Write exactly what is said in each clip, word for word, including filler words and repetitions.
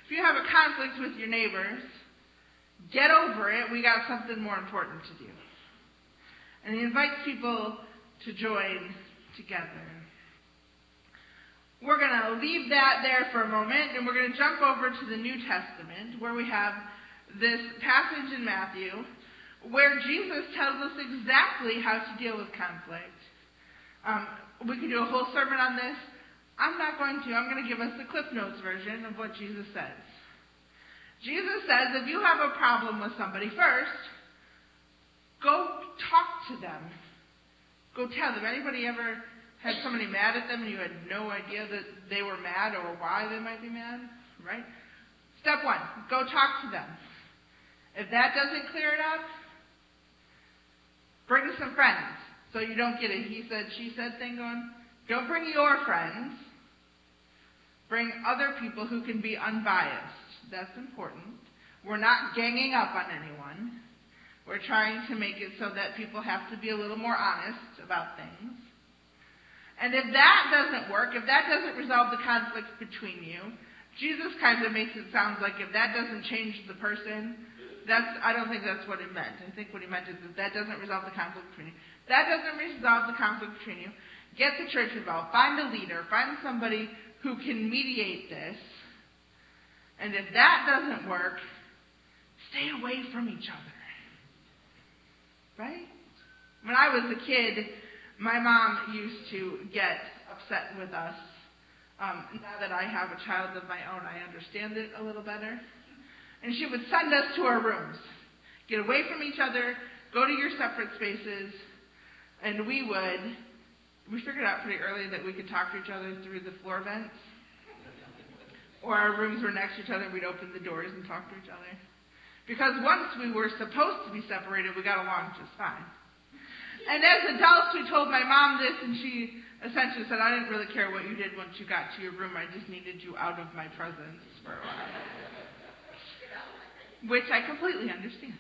If you have a conflict with your neighbors, get over it. We got something more important to do. And he invites people to join together. We're going to leave that there for a moment, and we're going to jump over to the New Testament, where we have this passage in Matthew, where Jesus tells us exactly how to deal with conflict. Um, we could do a whole sermon on this. I'm not going to. I'm going to give us the Cliff Notes version of what Jesus says. Jesus says if you have a problem with somebody, first, go talk to them. Go tell them. Anybody ever had somebody mad at them and you had no idea that they were mad or why they might be mad? Right? Step one, go talk to them. If that doesn't clear it up, bring some friends so you don't get a he said, she said thing going. Don't bring your friends. Bring other people who can be unbiased. That's important. We're not ganging up on anyone. We're trying to make it so that people have to be a little more honest about things. And if that doesn't work, if that doesn't resolve the conflict between you, Jesus kind of makes it sound like if that doesn't change the person, that's I don't think that's what he meant. I think what he meant is if that doesn't resolve the conflict between you, that doesn't resolve the conflict between you, get the church involved. Find a leader. Find somebody who can mediate this. And if that doesn't work, stay away from each other. Right? When I was a kid, my mom used to get upset with us. Um, now that I have a child of my own, I understand it a little better. And she would send us to our rooms. Get away from each other, go to your separate spaces, and we would, we figured out pretty early that we could talk to each other through the floor vents. Or our rooms were next to each other, we'd open the doors and talk to each other. Because once we were supposed to be separated, we got along just fine. And as adults, we told my mom this, and she essentially said, I didn't really care what you did once you got to your room. I just needed you out of my presence for a while. Which I completely understand.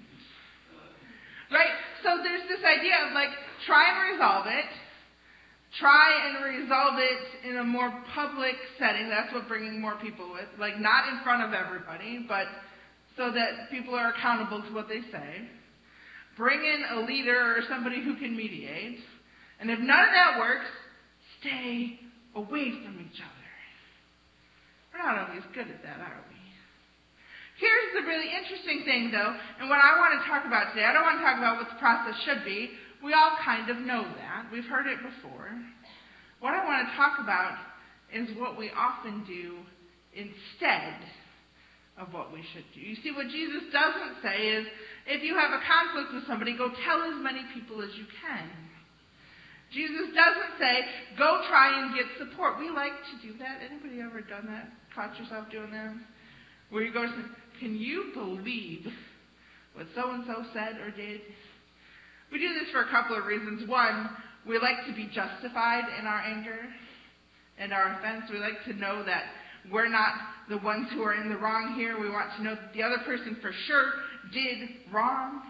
Right? So there's this idea of, like, try and resolve it. Try and resolve it in a more public setting. That's what bringing more people with. Like, not in front of everybody, but so that people are accountable to what they say. Bring in a leader or somebody who can mediate. And if none of that works, stay away from each other. We're not always good at that, are we? Here's the really interesting thing, though, and what I want to talk about today. I don't want to talk about what the process should be. We all kind of know that. We've heard it before. What I want to talk about is what we often do instead of what we should do. You see, what Jesus doesn't say is, if you have a conflict with somebody, go tell as many people as you can. Jesus doesn't say, go try and get support. We like to do that. Anybody ever done that? Caught yourself doing that? Where you go to say, can you believe what so-and-so said or did? We do this for a couple of reasons. One, we like to be justified in our anger and our offense. We like to know that we're not the ones who are in the wrong here. We want to know that the other person for sure did wrong.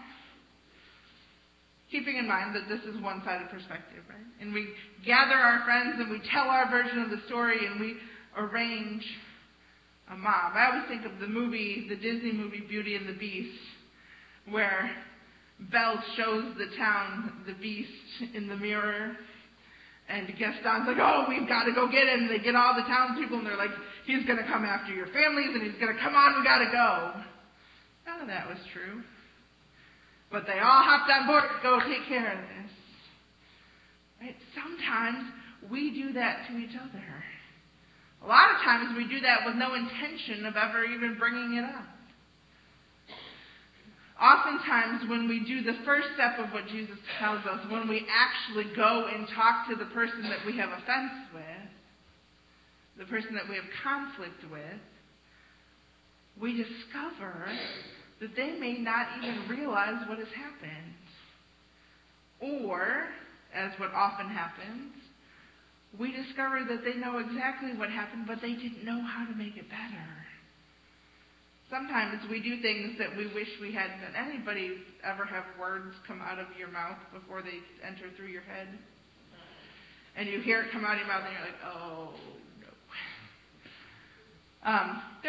Keeping in mind that this is one-sided perspective, right? And we gather our friends and we tell our version of the story and we arrange a mob. I always think of the movie, the Disney movie Beauty and the Beast, where Belle shows the town the beast in the mirror, and Gaston's like, oh, we've got to go get him. They get all the townspeople, and they're like, he's going to come after your families, and he's going to come on, we got to go. None of that was true. But they all hopped on board to go take care of this. Right? Sometimes we do that to each other. A lot of times we do that with no intention of ever even bringing it up. Oftentimes when we do the first step of what Jesus tells us, when we actually go and talk to the person that we have offense with, the person that we have conflict with, we discover that they may not even realize what has happened. Or, as what often happens, we discover that they know exactly what happened, but they didn't know how to make it better. Sometimes we do things that we wish we hadn't done. Anybody ever have words come out of your mouth before they enter through your head? And you hear it come out of your mouth and you're like, oh, no. Um,